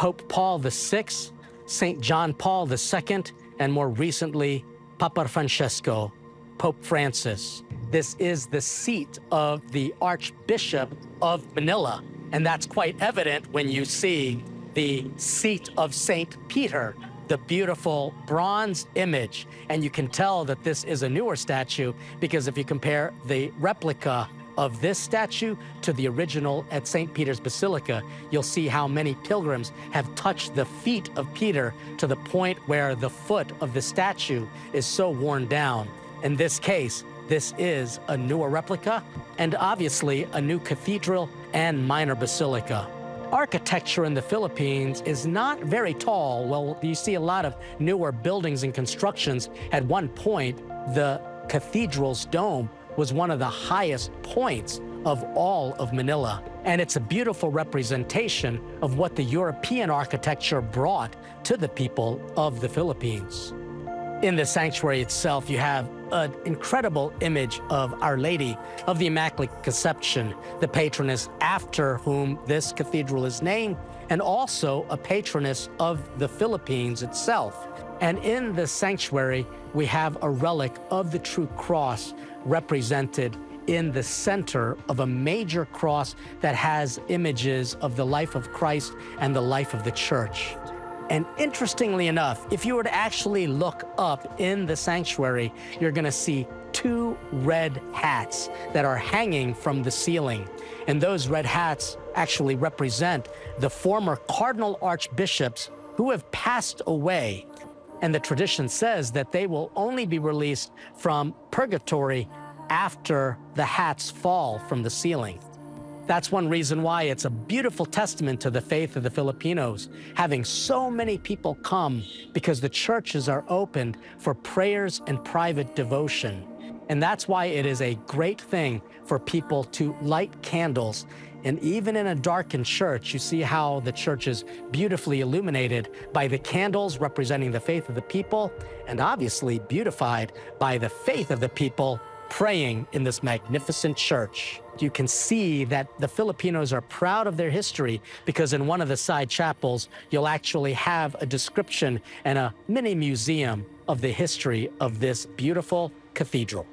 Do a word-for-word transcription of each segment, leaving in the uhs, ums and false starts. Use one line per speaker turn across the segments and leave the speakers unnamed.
Pope Paul the Sixth, Saint John Paul the Second, and more recently, Papa Francesco, Pope Francis. This is the seat of the Archbishop of Manila, and that's quite evident when you see the seat of Saint Peter, the beautiful bronze image. And you can tell that this is a newer statue because if you compare the replica of this statue to the original at Saint Peter's Basilica, you'll see how many pilgrims have touched the feet of Peter to the point where the foot of the statue is so worn down. In this case, this is a newer replica and obviously a new cathedral and minor basilica. Architecture in the Philippines is not very tall. Well, you see a lot of newer buildings and constructions. At one point, the cathedral's dome was one of the highest points of all of Manila. And it's a beautiful representation of what the European architecture brought to the people of the Philippines. In the sanctuary itself, you have an incredible image of Our Lady of the Immaculate Conception, the patroness after whom this cathedral is named, and also a patroness of the Philippines itself. And in the sanctuary, we have a relic of the true cross represented in the center of a major cross that has images of the life of Christ and the life of the church. And interestingly enough, if you were to actually look up in the sanctuary, you're going to see two red hats that are hanging from the ceiling. And those red hats actually represent the former cardinal archbishops who have passed away. And the tradition says that they will only be released from purgatory after the hats fall from the ceiling. That's one reason why it's a beautiful testament to the faith of the Filipinos, having so many people come because the churches are opened for prayers and private devotion. And that's why it is a great thing for people to light candles. And even in a darkened church, you see how the church is beautifully illuminated by the candles representing the faith of the people, and obviously beautified by the faith of the people praying in this magnificent church. You can see that the Filipinos are proud of their history because in one of the side chapels, you'll actually have a description and a mini museum of the history of this beautiful cathedral.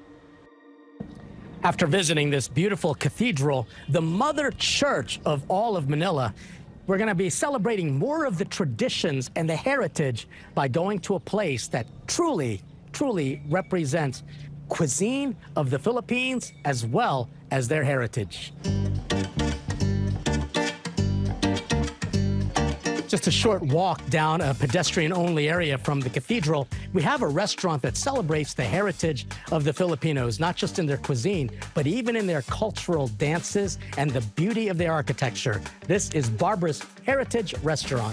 After visiting this beautiful cathedral, the mother church of all of Manila, we're going to be celebrating more of the traditions and the heritage by going to a place that truly, truly represents cuisine of the Philippines as well as their heritage. Just a short walk down a pedestrian-only area from the cathedral, we have a restaurant that celebrates the heritage of the Filipinos, not just in their cuisine, but even in their cultural dances and the beauty of their architecture. This is Barbara's Heritage Restaurant.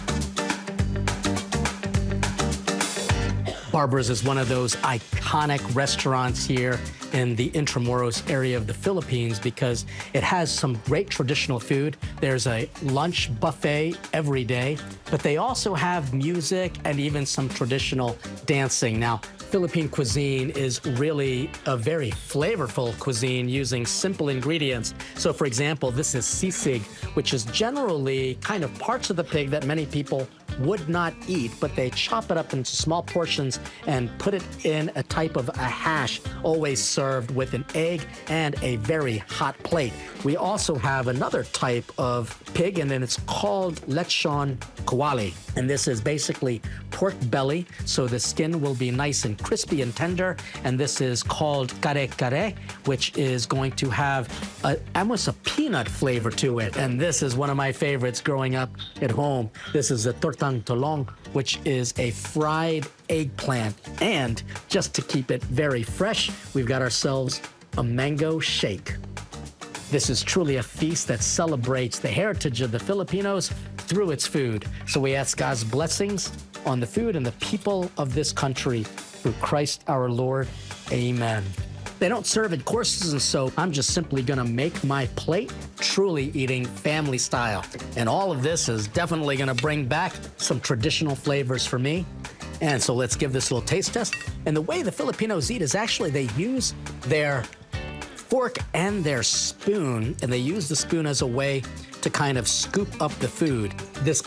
Barbara's is one of those iconic restaurants here in the Intramuros area of the Philippines because it has some great traditional food. There's a lunch buffet every day, but they also have music and even some traditional dancing. Now, Philippine cuisine is really a very flavorful cuisine using simple ingredients. So, for example, this is sisig, which is generally kind of parts of the pig that many people would not eat, but they chop it up into small portions and put it in a type of a hash, always served with an egg and a very hot plate. We also have another type of pig, and then it's called lechon kawali. And this is basically pork belly, so the skin will be nice and crispy and tender. And this is called kare-kare, which is going to have a, almost a peanut flavor to it. And this is one of my favorites growing up at home. This is a tortang tolong, which is a fried eggplant. And just to keep it very fresh, we've got ourselves a mango shake. This is truly a feast that celebrates the heritage of the Filipinos through its food. So we ask God's blessings on the food and the people of this country through Christ our Lord. Amen. They don't serve in courses, and so I'm just simply gonna make my plate, truly eating family style. And all of this is definitely gonna bring back some traditional flavors for me. And so let's give this a little taste test. And the way the Filipinos eat is actually they use their fork and their spoon, and they use the spoon as a way to kind of scoop up the food. This